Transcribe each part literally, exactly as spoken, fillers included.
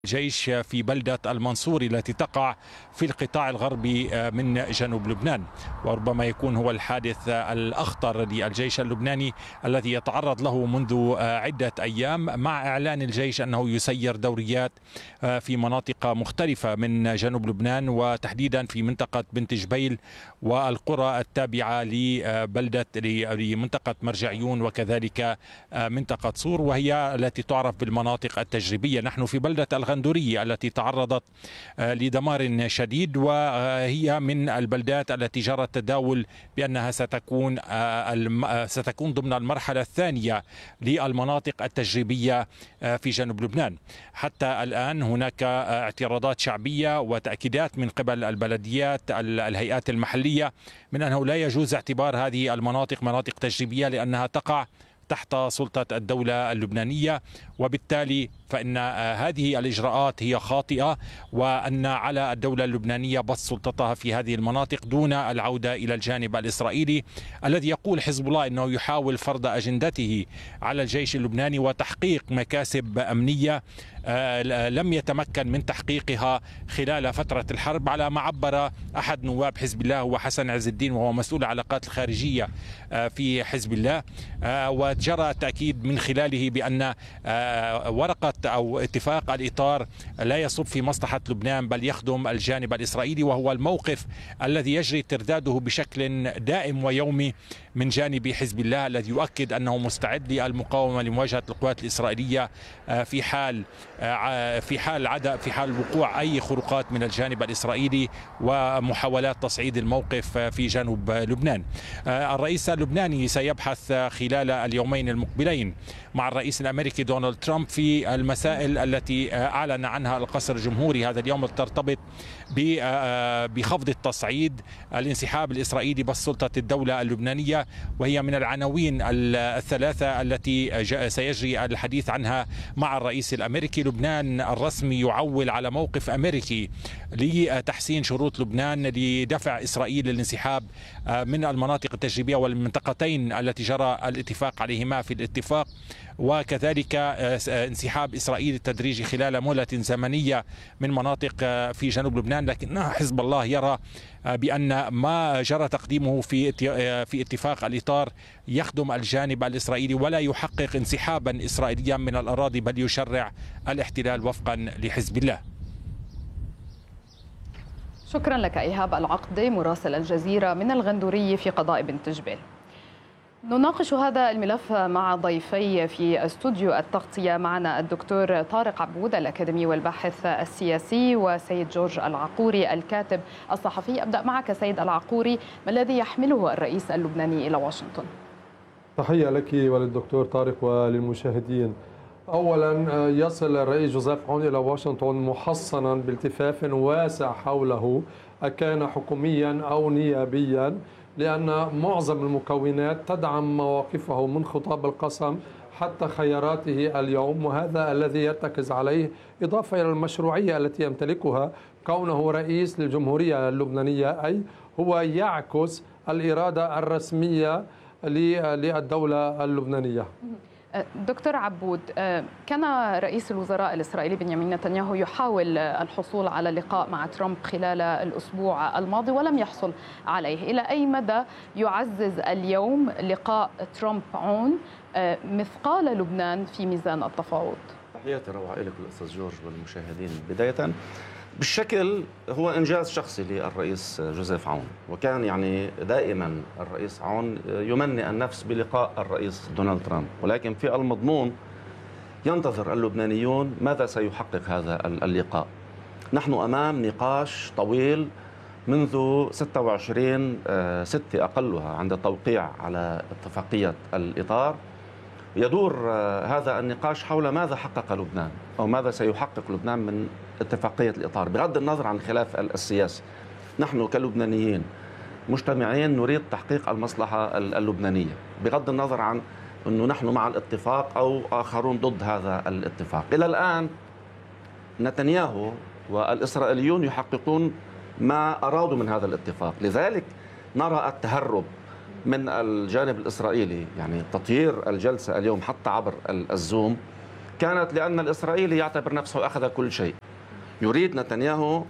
الجيش في بلدة المنصوري التي تقع في القطاع الغربي من جنوب لبنان، وربما يكون هو الحادث الأخطر للجيش اللبناني الذي يتعرض له منذ عدة أيام، مع إعلان الجيش أنه يسير دوريات في مناطق مختلفة من جنوب لبنان، وتحديدا في منطقة بنت جبيل والقرى التابعة لبلدة لمنطقة مرجعيون وكذلك منطقة صور، وهي التي تعرف بالمناطق التجريبية. نحن في بلدة الغندورية التي تعرضت لدمار شديد، وهي من البلدات التي جرى التداول بأنها ستكون ستكون ضمن المرحلة الثانية للمناطق التجريبية في جنوب لبنان. حتى الآن هناك اعتراضات شعبية وتأكيدات من قبل البلديات الهيئات المحلية من أنه لا يجوز اعتبار هذه المناطق مناطق تجريبية لأنها تقع تحت سلطة الدولة اللبنانية، وبالتالي فإن هذه الإجراءات هي خاطئة، وأن على الدولة اللبنانية بسط سلطتها في هذه المناطق دون العودة إلى الجانب الإسرائيلي الذي يقول حزب الله أنه يحاول فرض أجندته على الجيش اللبناني وتحقيق مكاسب أمنية لم يتمكن من تحقيقها خلال فترة الحرب، على ما عبر أحد نواب حزب الله هو حسن عز الدين، وهو مسؤول العلاقات الخارجية في حزب الله، وجرى التأكيد من خلاله بأن ورقة أو اتفاق الإطار لا يصب في مصلحة لبنان بل يخدم الجانب الإسرائيلي، وهو الموقف الذي يجري ترداده بشكل دائم ويومي من جانب حزب الله الذي يؤكد أنه مستعد للمقاومة لمواجهة القوات الإسرائيلية في حال في حال عدم في حال وقوع أي خروقات من الجانب الإسرائيلي ومحاولات تصعيد الموقف في جنوب لبنان. الرئيس اللبناني سيبحث خلال اليومين المقبلين مع الرئيس الأمريكي دونالد ترامب في المسائل التي أعلن عنها القصر الجمهوري هذا اليوم، ترتبط بخفض التصعيد، الانسحاب الإسرائيلي بسلطة الدولة اللبنانية، وهي من العناوين الثلاثة التي سيجري الحديث عنها مع الرئيس الأمريكي. لبنان الرسمي يعول على موقف أمريكي لتحسين شروط لبنان لدفع إسرائيل للانسحاب من المناطق التجريبية والمنطقتين التي جرى الاتفاق عليهما في الاتفاق، وكذلك انسحاب إسرائيل التدريجي خلال مهلة زمنية من مناطق في جنوب لبنان. لكن حزب الله يرى بأن ما جرى تقديمه في في اتفاق الإطار يخدم الجانب الإسرائيلي ولا يحقق انسحابا إسرائيليا من الأراضي بل يشرع الاحتلال وفقا لحزب الله. شكرا لك إيهاب العقدي مراسل الجزيرة من الغندورية في قضاء بنت جبيل. نناقش هذا الملف مع ضيفي في استوديو التغطية. معنا الدكتور طارق عبود الأكاديمي والباحث السياسي، وسيد جورج العقوري الكاتب الصحفي. أبدأ معك سيد العقوري، ما الذي يحمله الرئيس اللبناني إلى واشنطن؟ تحية لك وللدكتور طارق وللمشاهدين. أولا، يصل الرئيس جوزيف عون إلى واشنطن محصنا بالتفاف واسع حوله أكان حكوميا أو نيابيا، لأن معظم المكونات تدعم مواقفه من خطاب القسم حتى خياراته اليوم، وهذا الذي يرتكز عليه، إضافة إلى المشروعية التي يمتلكها كونه رئيس للجمهورية اللبنانية، أي هو يعكس الإرادة الرسمية للدولة اللبنانية. دكتور عبود، كان رئيس الوزراء الإسرائيلي بنيامين نتنياهو يحاول الحصول على لقاء مع ترامب خلال الأسبوع الماضي ولم يحصل عليه. إلى أي مدى يعزز اليوم لقاء ترامب عون مثقال لبنان في ميزان التفاوض؟ تحياتي روعة لك الأستاذ جورج والمشاهدين. بداية بالشكل هو إنجاز شخصي للرئيس جوزيف عون، وكان يعني دائما الرئيس عون يمني النفس بلقاء الرئيس دونالد ترامب، ولكن في المضمون ينتظر اللبنانيون ماذا سيحقق هذا اللقاء. نحن أمام نقاش طويل منذ ستة وعشرين ستة أقلها عند التوقيع على اتفاقية الإطار، يدور هذا النقاش حول ماذا حقق لبنان أو ماذا سيحقق لبنان من اتفاقية الإطار، بغض النظر عن الخلاف السياسي. نحن كلبنانيين مجتمعين نريد تحقيق المصلحة اللبنانية، بغض النظر عن أنه نحن مع الاتفاق أو آخرون ضد هذا الاتفاق. إلى الآن نتنياهو والإسرائيليون يحققون ما أرادوا من هذا الاتفاق، لذلك نرى التهرب من الجانب الإسرائيلي، يعني تطيير الجلسة اليوم حتى عبر الزوم كانت لأن الإسرائيلي يعتبر نفسه أخذ كل شيء. يريد نتنياهو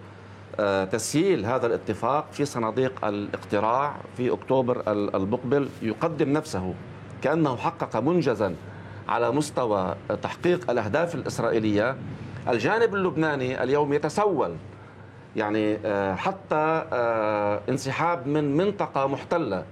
تسييل هذا الاتفاق في صناديق الاقتراع في أكتوبر المقبل، يقدم نفسه كأنه حقق منجزا على مستوى تحقيق الأهداف الإسرائيلية. الجانب اللبناني اليوم يتسول يعني حتى انسحاب من منطقة محتلة،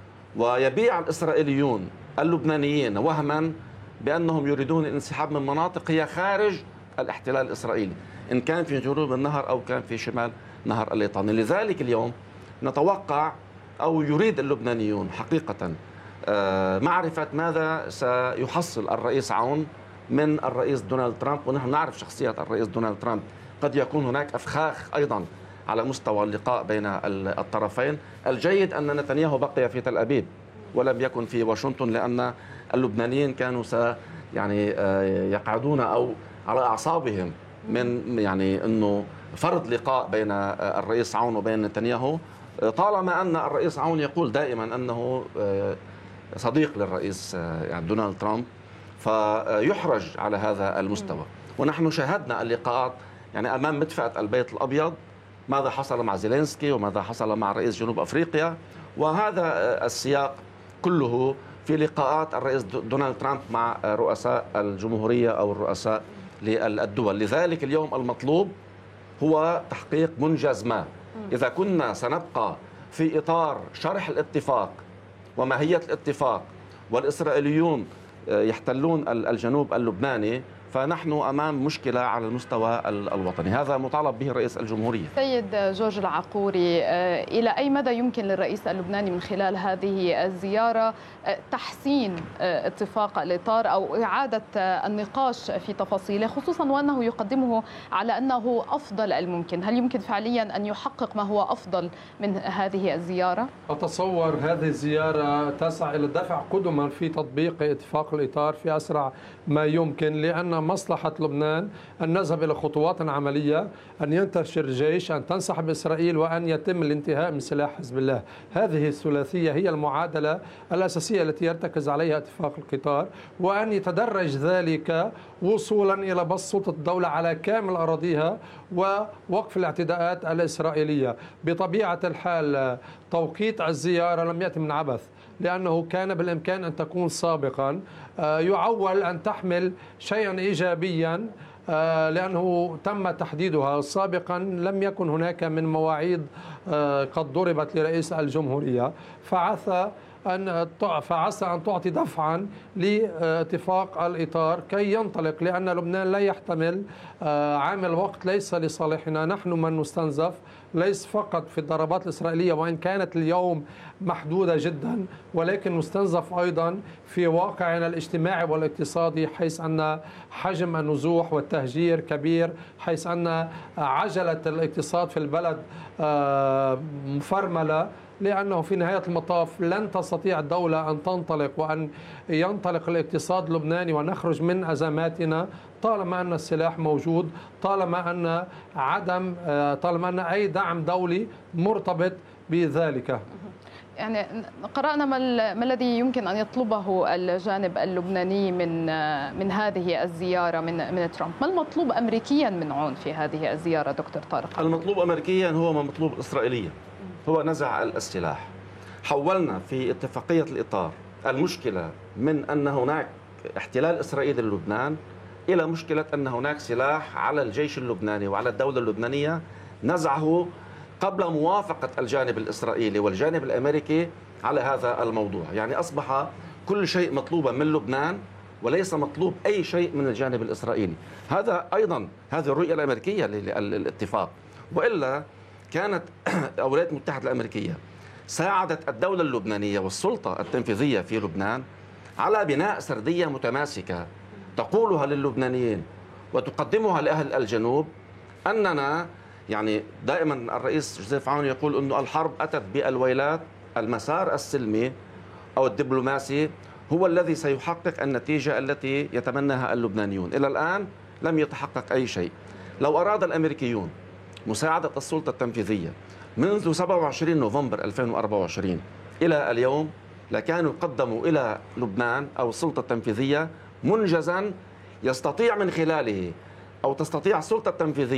ويبيع الإسرائيليون اللبنانيين وهما بأنهم يريدون الانسحاب من مناطق هي خارج الاحتلال الإسرائيلي، إن كان في جنوب النهر أو كان في شمال نهر الليطاني. لذلك اليوم نتوقع أو يريد اللبنانيون حقيقة معرفة ماذا سيحصل الرئيس عون من الرئيس دونالد ترامب، ونحن نعرف شخصية الرئيس دونالد ترامب. قد يكون هناك أفخاخ أيضا على مستوى اللقاء بين الطرفين. الجيد أن نتنياهو بقي في تل أبيب ولم يكن في واشنطن، لأن اللبنانيين كانوا س يعني يقعدون أو على أعصابهم من يعني أنه فرض لقاء بين الرئيس عون وبين نتنياهو، طالما أن الرئيس عون يقول دائما أنه صديق للرئيس يعني دونالد ترامب، فيحرج على هذا المستوى. ونحن شاهدنا اللقاءات يعني أمام مدفأة البيت الأبيض، ماذا حصل مع زيلينسكي وماذا حصل مع رئيس جنوب أفريقيا، وهذا السياق كله في لقاءات الرئيس دونالد ترامب مع رؤساء الجمهورية أو الرؤساء للدول. لذلك اليوم المطلوب هو تحقيق منجز ما. إذا كنا سنبقى في إطار شرح الاتفاق وماهية الاتفاق والإسرائيليون يحتلون الجنوب اللبناني، فنحن أمام مشكلة على المستوى الوطني. هذا مطالب به رئيس الجمهورية. سيد جورج العقوري، إلى أي مدى يمكن للرئيس اللبناني من خلال هذه الزيارة تحسين اتفاق الإطار أو إعادة النقاش في تفاصيله، خصوصا وأنه يقدمه على أنه أفضل الممكن؟ هل يمكن فعليا أن يحقق ما هو أفضل من هذه الزيارة؟ أتصور هذه الزيارة تسعى إلى الدفع قدما في تطبيق اتفاق الإطار في أسرع ما يمكن، لأن مصلحة لبنان أن نذهب إلى خطوات عملية، أن ينتشر الجيش، أن تنسحب إسرائيل، وأن يتم الانتهاء من سلاح حزب الله. هذه الثلاثية هي المعادلة الأساسية التي يرتكز عليها اتفاق القطار، وأن يتدرج ذلك وصولا إلى بسط سلطة الدولة على كامل أراضيها ووقف الاعتداءات الإسرائيلية. بطبيعة الحال توقيت الزيارة لم يأتي من عبث، لأنه كان بالإمكان أن تكون سابقا، يعول أن تحمل شيئا إيجابيا، لأنه تم تحديدها سابقا. لم يكن هناك من مواعيد قد ضربت لرئيس الجمهورية، فعسى أن فعسى أن تعطي دفعا لاتفاق الإطار كي ينطلق، لأن لبنان لا يحتمل عامل وقت ليس لصالحنا. نحن من نستنزف ليس فقط في الضربات الإسرائيلية، وإن كانت اليوم محدودة جدا، ولكن نستنزف أيضا في واقعنا الاجتماعي والاقتصادي، حيث أن حجم النزوح والتهجير كبير، حيث أن عجلة الاقتصاد في البلد مفرملة، لأنه في نهاية المطاف لن تستطيع الدولة أن تنطلق وأن ينطلق الاقتصاد اللبناني ونخرج من أزماتنا طالما أن السلاح موجود، طالما أن عدم طالما أن أي دعم دولي مرتبط بذلك. يعني قرأنا ما الذي يمكن أن يطلبه الجانب اللبناني من من هذه الزيارة من من ترامب. ما المطلوب أمريكيا من عون في هذه الزيارة دكتور طارق؟ المطلوب أمريكيا هو ما مطلوب إسرائيليا، هو نزع السلاح. حولنا في اتفاقية الإطار المشكلة من أن هناك احتلال إسرائيلي للبنان إلى مشكلة أن هناك سلاح على الجيش اللبناني وعلى الدولة اللبنانية، نزعه قبل موافقة الجانب الإسرائيلي والجانب الأمريكي على هذا الموضوع. يعني أصبح كل شيء مطلوبا من لبنان وليس مطلوب أي شيء من الجانب الإسرائيلي. هذا أيضا هذه الرؤية الأمريكية للاتفاق، وإلا كانت الولايات المتحدة الأمريكية ساعدت الدولة اللبنانية والسلطة التنفيذية في لبنان على بناء سردية متماسكة تقولها للبنانيين وتقدمها لأهل الجنوب، أننا يعني دائما الرئيس جوزيف عون يقول أنه الحرب أتت بالويلات، المسار السلمي أو الدبلوماسي هو الذي سيحقق النتيجة التي يتمناها اللبنانيون. إلى الآن لم يتحقق أي شيء. لو أراد الأمريكيون مساعدة السلطة التنفيذية منذ سبعة وعشرين نوفمبر ألفين وأربعة وعشرين إلى اليوم لكانوا قدموا إلى لبنان أو السلطة التنفيذية منجزا يستطيع من خلاله أو تستطيع السلطة التنفيذية